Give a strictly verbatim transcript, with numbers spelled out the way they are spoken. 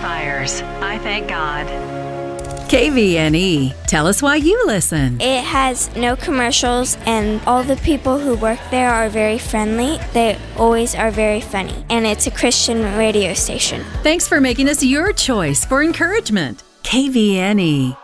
inspires. I thank God. K V N E. Tell us why you listen. It has no commercials, and all the people who work there are very friendly. They always are very funny, and it's a Christian radio station. Thanks for making us your choice for encouragement. K V N E.